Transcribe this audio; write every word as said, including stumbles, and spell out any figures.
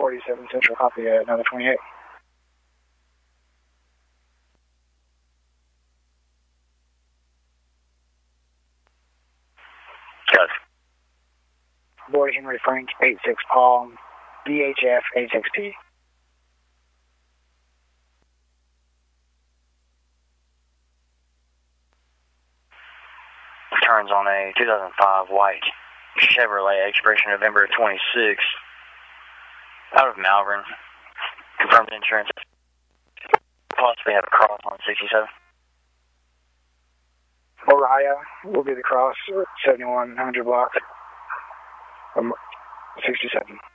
forty-seven Central, copy, uh, another twenty-eight. Yes. Boyd Henry Frank, eight six Paul, V H F eight six P. Turns on a two thousand five white Chevrolet, expiration November twenty-sixth, out of Malvern. Confirmed insurance. Possibly have a cross on sixty-seven. Oriah will be the cross, seventy-one hundred block, um, sixty-seven.